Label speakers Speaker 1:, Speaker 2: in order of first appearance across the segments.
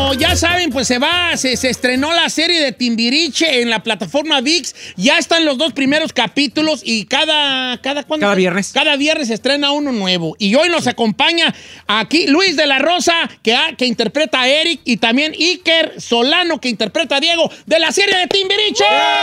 Speaker 1: como ya saben, pues se estrenó la serie de Timbiriche en la plataforma ViX. Ya están los 2 primeros capítulos y ¿cuándo?
Speaker 2: Cada viernes.
Speaker 1: Cada viernes se estrena uno nuevo. Y hoy nos acompaña aquí Luis de la Rosa, que interpreta a Eric, y también Iker Solano, que interpreta a Diego, de la serie de Timbiriche.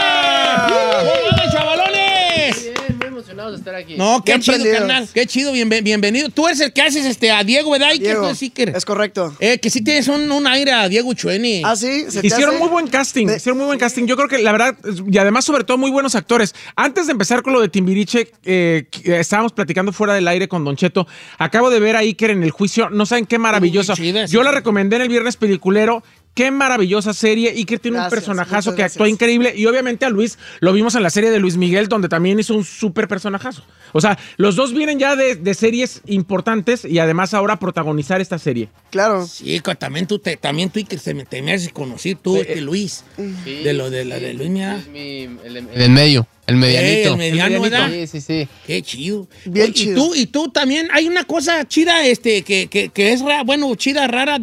Speaker 1: ¡Hola, chavalones!
Speaker 3: Bien, muy emocionados de estar aquí.
Speaker 1: No, qué
Speaker 4: Bien
Speaker 1: chido,
Speaker 4: prendidos.
Speaker 1: carnal. Qué chido, bienvenido. Tú eres el que haces a Diego, ¿verdad, Iker?
Speaker 4: Diego,
Speaker 1: Tú eres Iker.
Speaker 4: es correcto.
Speaker 1: Que sí tienes un aire a Diego Chueni.
Speaker 4: Ah, sí, ¿se te
Speaker 2: Hicieron
Speaker 4: hace?
Speaker 2: muy buen casting, Yo creo que la verdad, y además sobre todo muy buenos actores. Antes de empezar con lo de Timbiriche, estábamos platicando fuera del aire con Don Cheto. Acabo de ver a Iker en El Juicio. No saben qué maravillosa.
Speaker 1: Uy, chida, sí.
Speaker 2: Yo la recomendé en el Viernes Peliculero. Qué maravillosa serie. Iker tiene un personajazo que
Speaker 4: muchas
Speaker 2: actúa
Speaker 4: gracias.
Speaker 2: increíble. Y obviamente a Luis lo vimos en la serie de Luis Miguel, donde también hizo un súper personajazo. O sea, los dos vienen ya de series importantes y además ahora protagonizar esta serie.
Speaker 4: Claro.
Speaker 1: Sí, también tú, Iker, te me haces conocer tú, Luis.
Speaker 3: Sí,
Speaker 1: De lo de Luis, mira.
Speaker 3: Es el en medio, el medianito.
Speaker 1: El mediano, ¿verdad?
Speaker 3: Sí.
Speaker 1: Qué chido.
Speaker 4: Bien chido.
Speaker 1: Y tú también, hay una cosa chida, que es chida, rara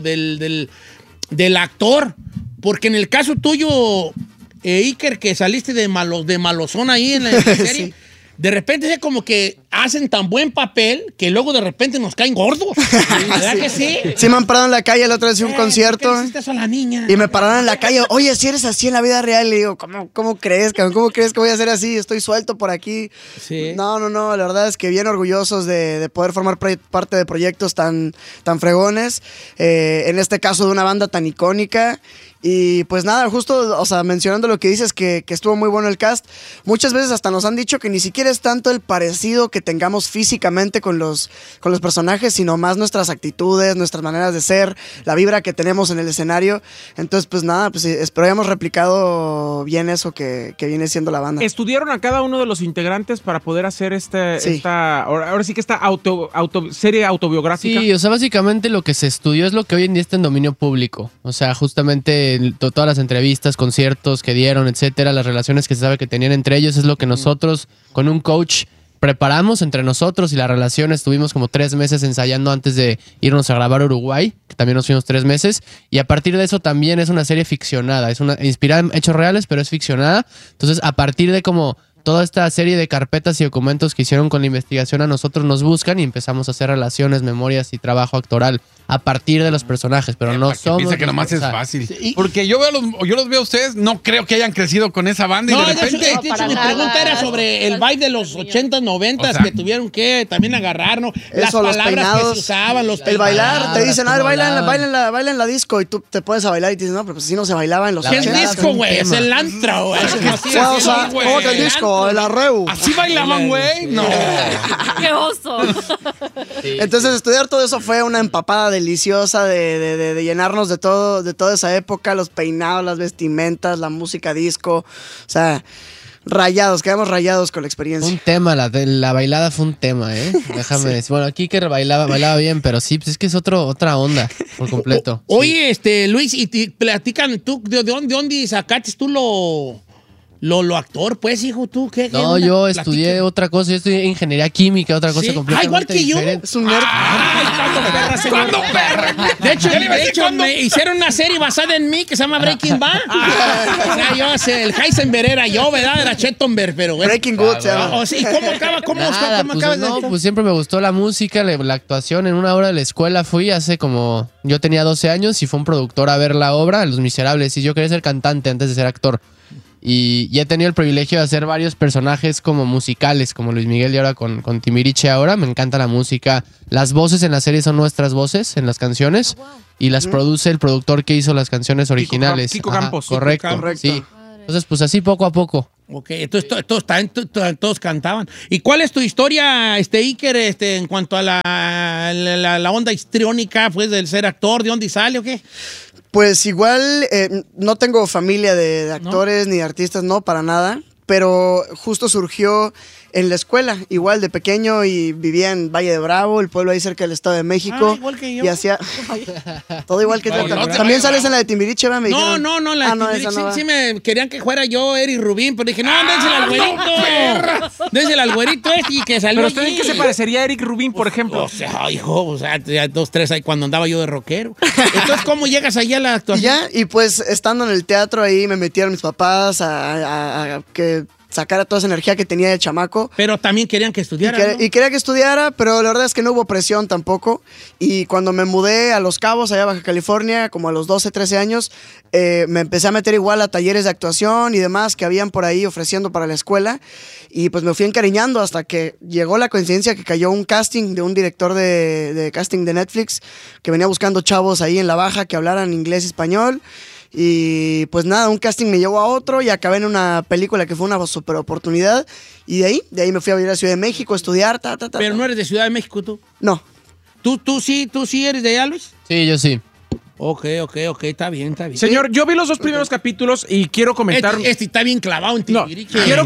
Speaker 1: del actor. Porque en el caso tuyo, Iker, que saliste de malozón ahí en la serie,
Speaker 4: Sí.
Speaker 1: de repente es como que hacen tan buen papel que luego de repente nos caen gordos. ¿Verdad que sí?
Speaker 4: Sí me han parado en la calle, la otra vez fui a un concierto.
Speaker 1: ¿Por qué le hiciste eso a la niña?
Speaker 4: Y me pararon en la calle. Oye, si eres así en la vida real. Le digo, ¿cómo crees, cabrón? ¿Cómo crees que voy a ser así? Estoy suelto por aquí.
Speaker 1: Sí.
Speaker 4: No. La verdad es que bien orgullosos de poder formar parte de proyectos tan fregones. En este caso de una banda tan icónica. Y pues nada, justo, o sea, mencionando lo que dices, que estuvo muy bueno el cast. Muchas veces hasta nos han dicho que ni siquiera es tanto el parecido que tengamos físicamente con los personajes, sino más nuestras actitudes, nuestras maneras de ser, la vibra que tenemos en el escenario. Entonces, pues nada, pues espero hayamos replicado bien eso que viene siendo la banda.
Speaker 2: ¿Estudiaron a cada uno de los integrantes para poder hacer
Speaker 4: Sí.
Speaker 2: ahora sí que esta serie autobiográfica?
Speaker 3: Sí, o sea, básicamente lo que se estudió es lo que hoy en día está en dominio público. O sea, justamente todas las entrevistas, conciertos que dieron, etcétera, las relaciones que se sabe que tenían entre ellos, es lo que nosotros con un coach preparamos entre nosotros, y la relación estuvimos como 3 meses ensayando antes de irnos a grabar a Uruguay, que también nos fuimos 3 meses, y a partir de eso también es una serie ficcionada, es inspirada en hechos reales, pero es ficcionada. Entonces, a partir de como toda esta serie de carpetas y documentos que hicieron con la investigación, a nosotros nos buscan y empezamos a hacer relaciones, memorias y trabajo actoral a partir de los personajes, pero no somos...
Speaker 5: Piensa que nomás es
Speaker 3: o sea,
Speaker 5: fácil.
Speaker 1: sí.
Speaker 5: Porque yo los veo a ustedes, no creo que hayan crecido con esa banda
Speaker 1: No,
Speaker 5: y de
Speaker 1: de hecho,
Speaker 5: repente...
Speaker 1: mi pregunta era sobre el vibe de los 80s, 90s,
Speaker 5: O sea,
Speaker 1: que tuvieron que también agarrar, ¿no? Las
Speaker 4: Eso, los
Speaker 1: palabras que
Speaker 4: peinados,
Speaker 1: se usaban, los
Speaker 4: el bailar, te
Speaker 1: peinados.
Speaker 4: dicen,
Speaker 3: cómo
Speaker 4: baila en la disco, y tú te pones a bailar y te dicen, no, pero pues así no se bailaba en los
Speaker 1: ¿Qué es
Speaker 4: 80s.
Speaker 1: disco, güey? Es el antro, güey.
Speaker 4: O sea, ¿cómo que el disco? El arreu.
Speaker 5: ¿Así bailaban, güey? No.
Speaker 6: ¡Qué oso!
Speaker 4: Entonces estudiar todo eso fue una empapada deliciosa de llenarnos de toda esa época, los peinados, las vestimentas, la música disco, o sea, quedamos rayados con la experiencia.
Speaker 3: Un tema, la bailada fue un tema, ¿eh? Déjame decir. Bueno, aquí que bailaba bien, pero sí, pues es que es otra onda por completo.
Speaker 1: Oye, Luis, y te platican, ¿tú de dónde sacaste tú lo actor, pues, hijo, tú? ¿Qué
Speaker 3: No,
Speaker 1: onda?
Speaker 3: yo
Speaker 1: Platica.
Speaker 3: estudié otra cosa, yo estudié ingeniería química, otra cosa
Speaker 1: Sí.
Speaker 3: completamente
Speaker 1: Igual que yo.
Speaker 3: diferente.
Speaker 4: Es un nerd.
Speaker 1: Ay, ¿cuándo perra, señor?
Speaker 5: ¿Cuándo, perra?
Speaker 1: De hecho,
Speaker 5: Ya le iba a decir, ¿cuándo?
Speaker 1: me hicieron una serie basada en mí que se llama Breaking Bad. O sea, el Heisenberg era yo, ¿verdad? Era Chettenberg, pero bueno.
Speaker 4: Breaking Good, se llama.
Speaker 1: Oh, sí, ¿cómo acaba? ¿Cómo
Speaker 3: Nada,
Speaker 1: acaba?
Speaker 3: pues, no, pues siempre me gustó la música, la actuación. En una obra de la escuela fui hace como... Yo tenía 12 años y fue un productor a ver la obra, Los Miserables, y yo quería ser cantante antes de ser actor. Y he tenido el privilegio de hacer varios personajes como musicales, como Luis Miguel y ahora con Timbiriche ahora. Me encanta la música. Las voces en la serie son nuestras voces en las canciones. Y las produce el productor que hizo las canciones originales.
Speaker 2: Kiko
Speaker 3: Ajá,
Speaker 2: Campos.
Speaker 3: Correcto,
Speaker 4: Correcto.
Speaker 3: sí. Entonces, pues así poco a poco.
Speaker 1: Ok, entonces todos cantaban. ¿Y cuál es tu historia, Iker, en cuanto a la onda histriónica, pues, del ser actor? ¿De dónde sale o qué?
Speaker 4: Pues igual no tengo familia de actores ni de artistas, no, para nada. Pero justo surgió En la escuela, igual de pequeño, y vivía en Valle de Bravo, el pueblo ahí cerca del Estado de México.
Speaker 1: Igual que yo.
Speaker 4: Y hacía todo igual que tú.
Speaker 1: No,
Speaker 4: También sales en la de Timbiriche, ¿verdad? Me dijeron.
Speaker 1: No, la
Speaker 4: esa no va.
Speaker 1: sí me querían que fuera yo, Eric Rubín, pero dije, no, dénsela al güerito. Dénsela al güerito y que salió.
Speaker 2: Pero usted en qué se parecería a Eric Rubin, por ejemplo.
Speaker 1: O sea, hijo, o sea, ya 2, 3 ahí cuando andaba yo de rockero. Entonces, ¿cómo llegas allá a la
Speaker 4: Y
Speaker 1: actuación?
Speaker 4: ya, y pues estando en el teatro ahí me metieron mis papás a que sacara toda esa energía que tenía de chamaco.
Speaker 1: Pero también querían que estudiara, ¿no?
Speaker 4: Y quería que estudiara, pero la verdad es que no hubo presión tampoco. Y cuando me mudé a Los Cabos, allá a Baja California, como a los 12, 13 años, me empecé a meter igual a talleres de actuación y demás que habían por ahí ofreciendo para la escuela. Y pues me fui encariñando hasta que llegó la coincidencia que cayó un casting de un director de casting de Netflix que venía buscando chavos ahí en la Baja que hablaran inglés y español. Y pues nada, un casting me llevó a otro y acabé en una película que fue una super oportunidad. Y de ahí me fui a vivir a Ciudad de México a estudiar.
Speaker 1: Pero no eres de Ciudad de México, tú.
Speaker 4: No.
Speaker 1: ¿Tú sí eres de allá, Luis?
Speaker 3: Sí, yo sí.
Speaker 1: Ok, está bien.
Speaker 2: Señor, yo vi los 2 primeros capítulos y quiero comentar...
Speaker 1: Este está bien clavado en
Speaker 2: No,
Speaker 1: Timbiriche.
Speaker 2: quiero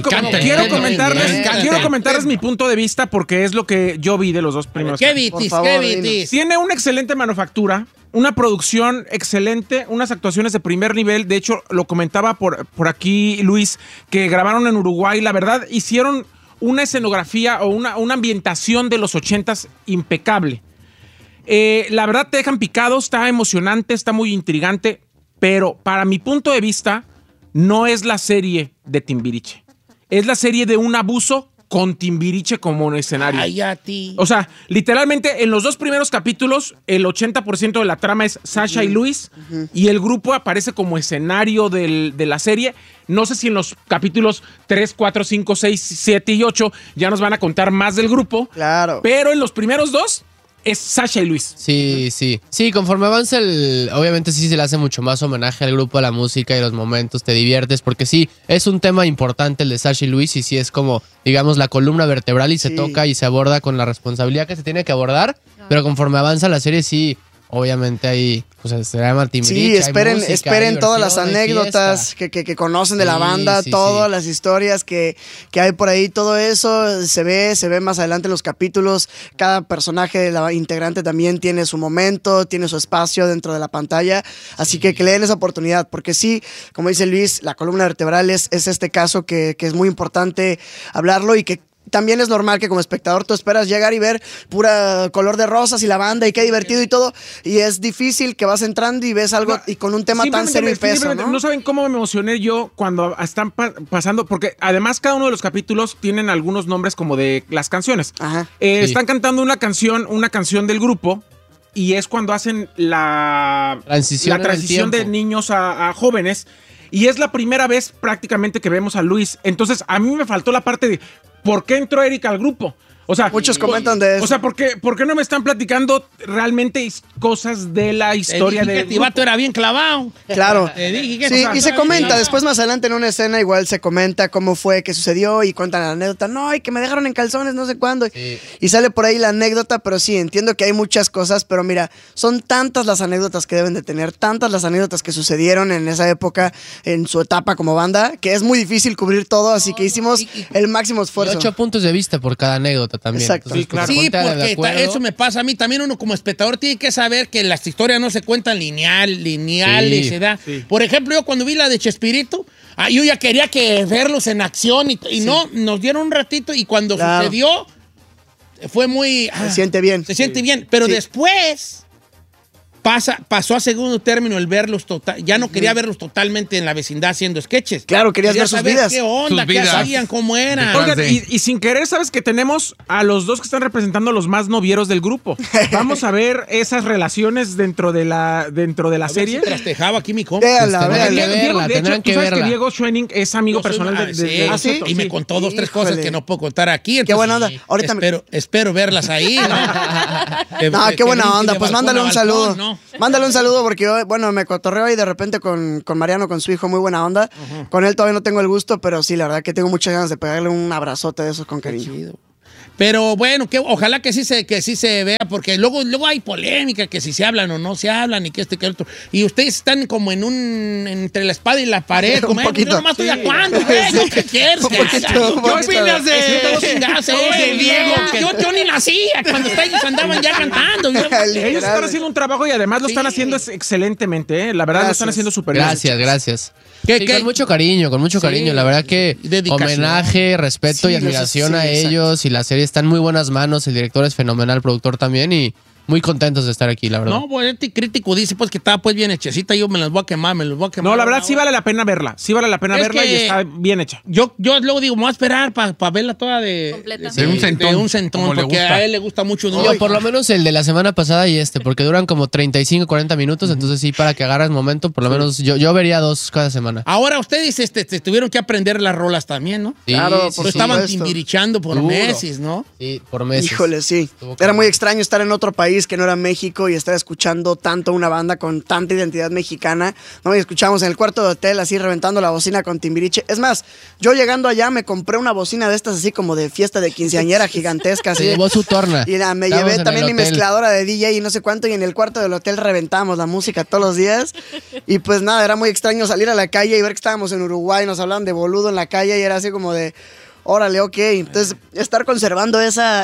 Speaker 1: Me encanta.
Speaker 2: comentarles mi punto de vista porque es lo que yo vi de los 2 primeros
Speaker 1: ¿Qué
Speaker 2: capítulos.
Speaker 1: vitis?
Speaker 4: Por favor,
Speaker 1: ¿Qué
Speaker 4: dinos.
Speaker 1: vitis?
Speaker 2: Tiene una excelente manufactura, una producción excelente, unas actuaciones de primer nivel. De hecho, lo comentaba por aquí Luis, que grabaron en Uruguay. La verdad, hicieron una escenografía o una ambientación de los 80s impecable. La verdad, te dejan picado, está emocionante, está muy intrigante, pero para mi punto de vista, no es la serie de Timbiriche. Es la serie de un abuso con Timbiriche como un escenario.
Speaker 1: Ay, a ti.
Speaker 2: O sea, literalmente en los 2 primeros capítulos, el 80% de la trama es Sasha y Luis, y el grupo aparece como escenario de la serie. No sé si en los capítulos 3, 4, 5, 6, 7 y 8 ya nos van a contar más del grupo.
Speaker 4: Claro.
Speaker 2: Pero en los primeros 2 es Sasha y Luis.
Speaker 3: Sí. Sí, conforme avanza obviamente sí se le hace mucho más homenaje al grupo, a la música y los momentos, te diviertes, porque sí, es un tema importante el de Sasha y Luis, y sí es como, digamos, la columna vertebral y se toca y se aborda con la responsabilidad que se tiene que abordar, pero conforme avanza la serie sí, obviamente ahí, pues se llama Timbiriche.
Speaker 4: Sí, esperen todas las anécdotas que conocen de la banda, todas las historias que hay por ahí, todo eso se ve más adelante en los capítulos. Cada personaje de la integrante también tiene su momento, tiene su espacio dentro de la pantalla, así que le den esa oportunidad, porque sí, como dice Luis, la columna vertebral es este caso que es muy importante hablarlo y que también es normal que como espectador tú esperas llegar y ver pura color de rosas y la banda y qué divertido y todo, y es difícil que vas entrando y ves algo y con un tema tan serio y peso, ¿no?
Speaker 2: No saben cómo me emocioné yo cuando están pasando, porque además cada uno de los capítulos tienen algunos nombres como de las canciones.
Speaker 4: Ajá.
Speaker 2: Están cantando una canción del grupo, y es cuando hacen la transición de niños a jóvenes, y es la primera vez prácticamente que vemos a Luis. Entonces a mí me faltó la parte de ¿por qué entró Eric al grupo? O sea,
Speaker 4: muchos comentan de eso.
Speaker 2: O sea, ¿por qué no me están platicando realmente cosas de la historia de
Speaker 1: que Tibato era bien clavado.
Speaker 4: Claro.
Speaker 1: Dije que
Speaker 4: sí, y se comenta, después más adelante en una escena igual se comenta cómo fue, qué sucedió y cuentan la anécdota. No, y que me dejaron en calzones no sé cuándo. Sí. Y sale por ahí la anécdota, pero sí, entiendo que hay muchas cosas, pero mira, son tantas las anécdotas que deben de tener, tantas las anécdotas que sucedieron en esa época, en su etapa como banda, que es muy difícil cubrir todo, así que hicimos el máximo esfuerzo.
Speaker 3: 8 puntos de vista por cada anécdota también.
Speaker 4: Exacto.
Speaker 3: Entonces,
Speaker 2: Sí, claro.
Speaker 1: Sí, porque eso me pasa a mí. También uno como espectador tiene que saber que las historias no se cuentan lineales, ¿verdad? Sí. Por ejemplo, yo cuando vi la de Chespirito, yo ya quería verlos en acción y no, nos dieron un ratito y cuando sucedió fue muy...
Speaker 4: se siente bien.
Speaker 1: Se siente bien, pero después... Pasó a segundo término el verlos ya no quería verlos totalmente en la vecindad haciendo sketches.
Speaker 4: Claro, querías ver sus vidas.
Speaker 1: ¿Qué onda? ¿Qué hacían? ¿Cómo eran?
Speaker 2: Oigan, y sin querer, ¿sabes que tenemos a los 2 que están representando a los más novieros del grupo? Vamos a ver esas relaciones dentro de la serie.
Speaker 1: Si trastejaba aquí mi compa.
Speaker 3: Véanla.
Speaker 2: De hecho, tú sabes que Diego Schwenning es amigo personal de
Speaker 1: sí. Y me contó 2, 3 cosas que no puedo contar aquí.
Speaker 4: Qué buena onda. Ahorita
Speaker 1: espero verlas ahí, ¿no?
Speaker 4: Qué buena onda. Pues mándale un saludo. ¿no? Mándale un saludo porque yo, me cotorreo ahí de repente con Mariano, con su hijo, muy buena onda. Con él todavía no tengo el gusto, pero sí, la verdad que tengo muchas ganas de pegarle un abrazote de esos con cariño.
Speaker 1: Pero bueno, ojalá que sí se vea, porque luego hay polémica, que si se hablan o no se hablan, y que que otro. Y ustedes están como entre la espada y la pared.
Speaker 4: Un poquito.
Speaker 1: Yo nomás estoy actuando, güey. ¿Qué quieres?
Speaker 4: ¿Qué
Speaker 1: opinas de Diego? Yo ni nacía cuando ustedes andaban ya cantando.
Speaker 2: Ellos están haciendo un trabajo y además lo están haciendo excelentemente, ¿eh? La verdad lo están haciendo súper bien.
Speaker 3: Gracias.
Speaker 1: ¿Qué?
Speaker 3: Con mucho cariño. La verdad que
Speaker 1: Dedicación.
Speaker 3: Homenaje, respeto y admiración a ellos. Y la serie está en muy buenas manos. El director es fenomenal, el productor también. Y muy contentos de estar aquí, la verdad.
Speaker 1: No, pues este crítico dice pues que estaba pues bien hechecita. Yo me las voy a quemar,
Speaker 2: No, la verdad sí vale la pena verla. Sí vale la pena verla y está bien hecha.
Speaker 1: Yo luego digo, me voy a esperar para verla toda de un centón, porque a él le gusta mucho.
Speaker 3: Yo, por lo menos el de la semana pasada y porque duran como 35, 40 minutos. Entonces sí, para que agarres momento, por lo menos yo vería 2 cada semana.
Speaker 1: Ahora ustedes tuvieron que aprender las rolas también, ¿no?
Speaker 3: Sí,
Speaker 4: Claro,
Speaker 3: sí,
Speaker 4: por
Speaker 3: sí.
Speaker 1: Estaban timbirichando por
Speaker 3: Duro.
Speaker 1: meses, ¿no?
Speaker 3: Sí, por meses.
Speaker 4: Híjole, sí.
Speaker 3: Estuvo
Speaker 4: Era
Speaker 3: cabrón.
Speaker 4: muy extraño estar en otro país que no era México y estar escuchando tanto una banda con tanta identidad mexicana. No, y escuchábamos en el cuarto de hotel así reventando la bocina con Timbiriche. Es más, yo llegando allá me compré una bocina de estas así como de fiesta de quinceañera gigantesca.
Speaker 3: Se
Speaker 4: Así.
Speaker 3: llevó su torna.
Speaker 4: Y nada, me
Speaker 3: Estábamos
Speaker 4: llevé
Speaker 3: en
Speaker 4: también
Speaker 3: el
Speaker 4: mi
Speaker 3: hotel.
Speaker 4: mezcladora de DJ y no sé cuánto, y en el cuarto del hotel reventamos la música todos los días. Y pues nada, era muy extraño salir a la calle y ver que estábamos en Uruguay, nos hablaban de boludo en la calle y era así como de, órale, ok. Entonces, estar conservando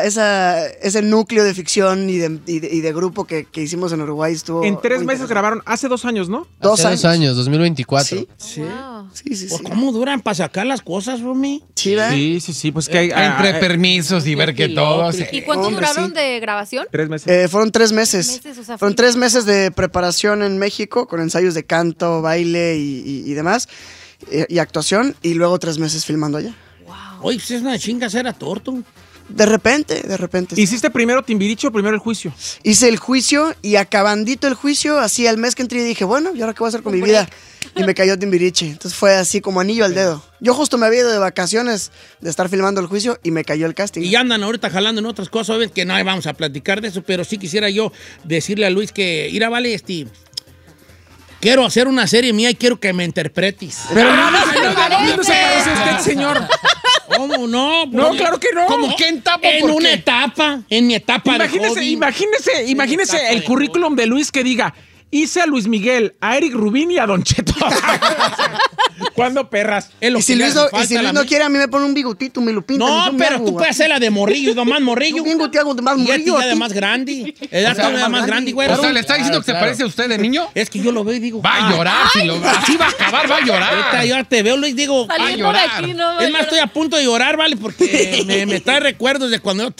Speaker 4: ese núcleo de ficción y de grupo que hicimos en Uruguay estuvo...
Speaker 2: En 3
Speaker 4: muy
Speaker 2: meses
Speaker 4: interesante.
Speaker 2: grabaron, hace 2 años, ¿no?
Speaker 3: Hace 2 años, 2024.
Speaker 4: Sí,
Speaker 1: Sí.
Speaker 6: Wow.
Speaker 4: sí.
Speaker 1: Pues, ¿cómo duran para sacar las cosas, Rumi?
Speaker 4: Sí, ¿verdad?
Speaker 2: Sí, pues que hay...
Speaker 5: Entre permisos y ver que todo.
Speaker 6: ¿Y cuánto
Speaker 4: Hombre,
Speaker 6: duraron
Speaker 4: sí.
Speaker 6: de grabación?
Speaker 2: 3 meses.
Speaker 4: Fueron 3 meses.
Speaker 6: O sea,
Speaker 4: Fueron
Speaker 6: fue-
Speaker 4: 3 meses de preparación en México con ensayos de canto, baile y demás, y actuación, y luego 3 meses filmando allá.
Speaker 1: Oye, pues es una chinga hacer a torto.
Speaker 4: De repente. Sí.
Speaker 2: ¿Hiciste primero Timbiriche o primero el juicio?
Speaker 4: Hice el juicio y acabandito el juicio, así al mes que entré dije, bueno, ¿y ahora qué voy a hacer con mi vida? Y me cayó Timbiriche. Entonces fue así como anillo al dedo. Yo justo me había ido de vacaciones de estar filmando el juicio y me cayó el casting.
Speaker 1: Y andan ahorita jalando en otras cosas, obviamente que no vamos a platicar de eso, pero sí quisiera yo decirle a Luis que, mira, vale, quiero hacer una serie mía y quiero que me interpretes.
Speaker 2: Pero
Speaker 6: parece.
Speaker 2: se parece a usted, señor.
Speaker 1: ¿Cómo no?
Speaker 2: No, claro que no.
Speaker 1: ¿Cómo qué etapa? En
Speaker 5: ¿Por
Speaker 1: una
Speaker 5: qué?
Speaker 1: etapa, en mi etapa de hobby.
Speaker 2: Imagínese
Speaker 1: etapa
Speaker 2: el
Speaker 1: de
Speaker 2: currículum de Luis que diga, hice a Luis Miguel, a Eric Rubín y a Don Cheto. ¿Cuándo, perras?
Speaker 1: Es lo
Speaker 4: Y si
Speaker 1: que le
Speaker 4: Luis,
Speaker 1: hace
Speaker 4: no,
Speaker 1: falta
Speaker 4: y si
Speaker 1: a la
Speaker 4: Luis no
Speaker 1: mente.
Speaker 4: quiere, a mí me pone un bigotito, me lo pinta.
Speaker 1: No, pero tú puedes hacer la de morrillo, de más morrillo.
Speaker 4: Yo vengo, te hago de más
Speaker 1: Y a ti
Speaker 4: morrillo.
Speaker 1: ya
Speaker 4: a
Speaker 1: de
Speaker 4: ti.
Speaker 1: más grande. Edad
Speaker 4: sea,
Speaker 1: de más grande, güey.
Speaker 5: O sea, ¿le está diciendo que se
Speaker 3: Claro.
Speaker 5: parece a usted de niño?
Speaker 1: Es que yo lo veo y digo...
Speaker 5: Va a llorar. Así va a acabar, va a llorar.
Speaker 1: Ahorita yo te veo, Luis, digo...
Speaker 6: Saliendo de
Speaker 5: llorar.
Speaker 6: aquí, no.
Speaker 1: Es más, estoy a punto de llorar, ¿vale? Porque me trae recuerdos de cuando yo...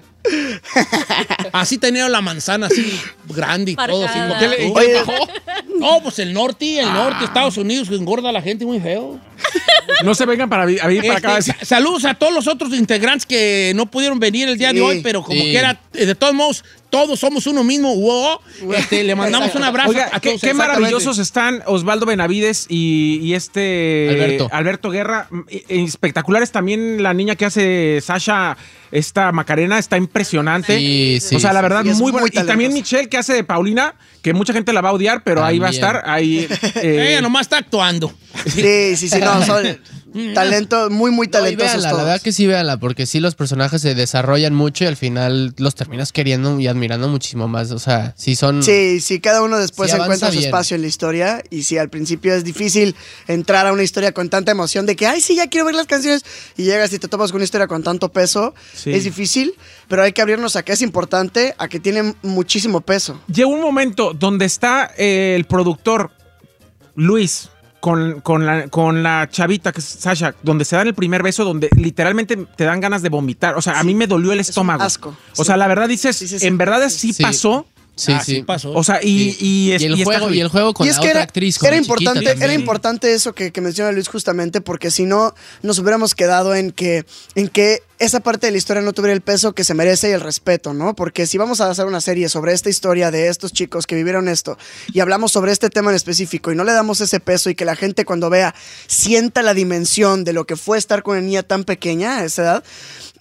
Speaker 1: Así tenía la manzana así grande y todo. Así,
Speaker 6: Marcada.
Speaker 1: como
Speaker 5: ¿Qué le-
Speaker 1: tú.
Speaker 4: Oye,
Speaker 1: No, pues el norte, Estados Unidos, engorda a la gente muy feo.
Speaker 2: No se vengan a venir para acá.
Speaker 1: Saludos a todos los otros integrantes que no pudieron venir el día de
Speaker 4: Sí.
Speaker 1: hoy, pero como
Speaker 3: Sí.
Speaker 1: quiera, de todos modos, todos somos uno mismo. Wow. Le mandamos un abrazo
Speaker 2: Oiga,
Speaker 1: a
Speaker 2: qué
Speaker 1: todos.
Speaker 2: maravillosos están Osvaldo Benavides y Alberto Guerra. Espectaculares también la niña que hace Sasha, esta Macarena, está impresionante.
Speaker 3: Sí,
Speaker 2: o sea, la verdad,
Speaker 4: sí, es
Speaker 2: muy
Speaker 4: muy
Speaker 2: buena. Y también
Speaker 4: talentosa.
Speaker 2: Michelle, que hace de Paulina, que mucha gente la va a odiar, pero ahí va a
Speaker 3: También.
Speaker 2: estar. Ahí,
Speaker 1: Ella nomás está actuando.
Speaker 4: Sí, no, son talento, muy
Speaker 3: No, y
Speaker 4: talentosos
Speaker 3: véanla, la
Speaker 4: todos.
Speaker 3: verdad que sí, véanla, porque sí los personajes se desarrollan mucho y al final los terminas queriendo y admirando muchísimo más. O sea, sí son...
Speaker 4: Sí, cada uno después
Speaker 3: Sí, avanza
Speaker 4: encuentra su
Speaker 3: bien.
Speaker 4: espacio en la historia y si al principio es difícil entrar a una historia con tanta emoción de que, ay, sí, ya quiero ver las canciones y llegas y te topas con una historia con tanto peso,
Speaker 2: Sí.
Speaker 4: es difícil, pero hay que abrirnos a que es importante, a que tiene muchísimo peso.
Speaker 2: Llegó un momento donde está el productor Luis con la chavita, que es Sasha, donde se dan el primer beso, donde literalmente te dan ganas de vomitar. O sea, a mí me dolió el estómago.
Speaker 4: asco,
Speaker 2: O
Speaker 4: sí.
Speaker 2: sea, la verdad dices,
Speaker 4: Sí, sí, sí.
Speaker 2: en verdad sí
Speaker 3: Sí.
Speaker 2: pasó.
Speaker 3: Sí,
Speaker 1: Ah,
Speaker 3: sí.
Speaker 1: pasó.
Speaker 2: O sea, y
Speaker 3: el
Speaker 2: está
Speaker 3: juego,
Speaker 2: muy-
Speaker 3: y el juego con
Speaker 4: Y es
Speaker 3: la
Speaker 4: que
Speaker 3: otra
Speaker 4: era,
Speaker 3: actriz, con
Speaker 4: era
Speaker 3: la chiquita
Speaker 4: importante,
Speaker 3: también.
Speaker 4: era importante eso que menciona Luis justamente, porque si no, nos hubiéramos quedado en que esa parte de la historia no tuviera el peso que se merece y el respeto, ¿no? Porque si vamos a hacer una serie sobre esta historia de estos chicos que vivieron esto y hablamos sobre este tema en específico y no le damos ese peso y que la gente cuando vea sienta la dimensión de lo que fue estar con una niña tan pequeña a esa edad,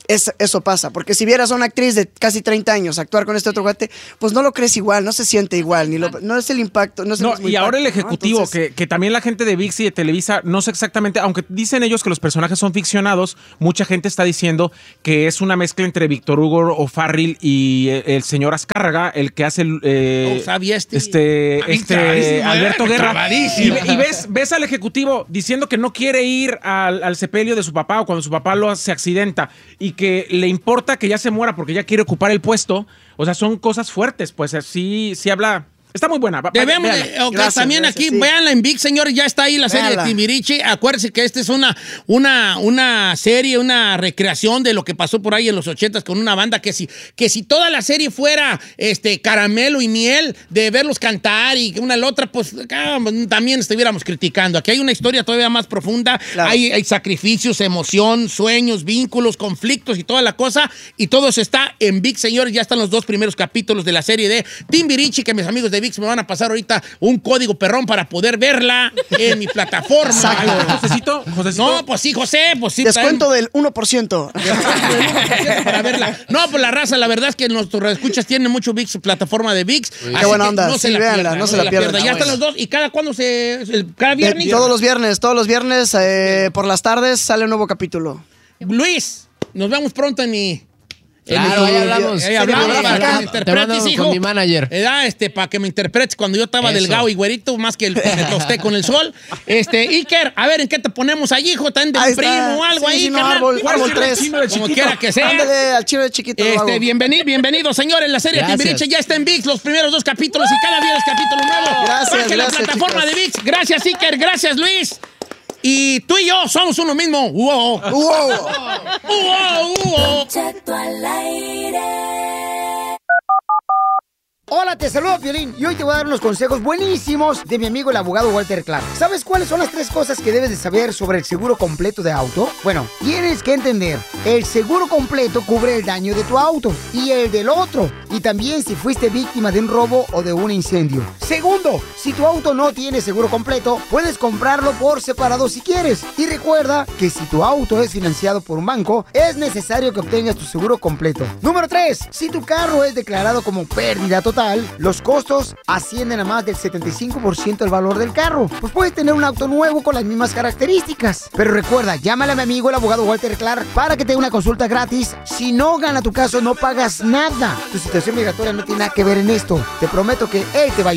Speaker 4: eso pasa. Porque si vieras a una actriz de casi 30 años actuar con este otro cuate, pues no lo crees igual, no se siente igual, no es el impacto. No, es el mismo
Speaker 2: y ahora el
Speaker 4: impacto,
Speaker 2: ejecutivo,
Speaker 4: ¿no? Entonces,
Speaker 2: que también la gente de ViX y de Televisa, no sé exactamente, aunque dicen ellos que los personajes son ficcionados, mucha gente está diciendo que es una mezcla entre Víctor Hugo O'Farrill y el señor Azcárraga, el que hace Alberto Guerra. Y ves al ejecutivo diciendo que no quiere ir al sepelio de su papá o cuando su papá se accidenta y que le importa que ya se muera porque ya quiere ocupar el puesto. O sea, son cosas fuertes, pues sí habla. Está muy buena.
Speaker 1: Debemos también
Speaker 4: gracias,
Speaker 1: aquí,
Speaker 4: sí.
Speaker 1: véanla en ViX, señores, ya está ahí la serie
Speaker 4: Véanla.
Speaker 1: de Timbiriche. Acuérdense que esta es una serie, una recreación de lo que pasó por ahí en los 80s con una banda que si toda la serie fuera caramelo y miel de verlos cantar y una a la otra, pues también estuviéramos criticando. Aquí hay una historia todavía más profunda,
Speaker 4: Claro.
Speaker 1: hay sacrificios, emoción, sueños, vínculos, conflictos y toda la cosa, y todo eso está en ViX, señores. Ya están los 2 primeros capítulos de la serie de Timbiriche, que mis amigos de ViX me van a pasar ahorita un código perrón para poder verla en mi plataforma.
Speaker 2: Josecito.
Speaker 1: No, pues sí, José, pues sí.
Speaker 4: descuento del 1%.
Speaker 1: Para verla. No, pues la raza, la verdad es que nuestros escuchas tienen mucho ViX, plataforma de ViX.
Speaker 4: Qué buena onda.
Speaker 1: No se
Speaker 4: Sí,
Speaker 1: la
Speaker 4: véanla,
Speaker 1: pierdan,
Speaker 4: no se la pierdan.
Speaker 1: Ya están los 2. ¿Y cada cuándo cada viernes?
Speaker 4: Todos los viernes por las tardes sale un nuevo capítulo.
Speaker 1: Luis, nos vemos pronto en mi...
Speaker 3: Claro, ahí hablamos.
Speaker 1: Ahí hablamos
Speaker 4: Sí,
Speaker 1: para que me
Speaker 3: Te
Speaker 1: interpretes,
Speaker 3: mando
Speaker 1: hijo.
Speaker 3: con mi manager.
Speaker 1: Para que me interpretes cuando yo estaba
Speaker 3: Eso.
Speaker 1: delgado y güerito, más que me tosté con el sol. Iker, a ver, ¿en qué te ponemos allí, hijo? ¿También de
Speaker 4: Ahí
Speaker 1: un primo
Speaker 4: está.
Speaker 1: o algo
Speaker 4: Sí,
Speaker 1: ahí?
Speaker 4: sí, no,
Speaker 1: carnal?
Speaker 4: árbol 3.
Speaker 1: Como quiera que sea.
Speaker 4: Ándale al chino de chiquito. lo hago.
Speaker 1: Bienvenido, señores. La serie
Speaker 3: Gracias.
Speaker 1: Timbiriche ya está en ViX, los primeros 2 capítulos y cada viernes capítulo nuevo.
Speaker 4: Gracias,
Speaker 1: Baje la
Speaker 4: gracias,
Speaker 1: plataforma
Speaker 4: chicos.
Speaker 1: de ViX. Gracias, Iker. Gracias, Luis. Y tú y yo somos uno mismo. ¡Wow!
Speaker 4: ¡Wow!
Speaker 1: ¡Wow!
Speaker 7: Cheto al aire.
Speaker 8: Hola, te saludo, Piolín, y hoy te voy a dar unos consejos buenísimos de mi amigo el abogado Walter Clark. ¿Sabes cuáles son las 3 cosas que debes de saber sobre el seguro completo de auto? Bueno, tienes que entender, el seguro completo cubre el daño de tu auto y el del otro, y también si fuiste víctima de un robo o de un incendio. Segundo, si tu auto no tiene seguro completo, puedes comprarlo por separado si quieres. Y recuerda que si tu auto es financiado por un banco, es necesario que obtengas tu seguro completo. Número 3, si tu carro es declarado como pérdida total, los costos ascienden a más del 75% del valor del carro. Pues puedes tener un auto nuevo con las mismas características. Pero recuerda, llámale a mi amigo el abogado Walter Clark para que te dé una consulta gratis. Si no gana tu caso, no pagas nada. Tu situación migratoria no tiene nada que ver en esto. Te prometo que él te va a ayudar.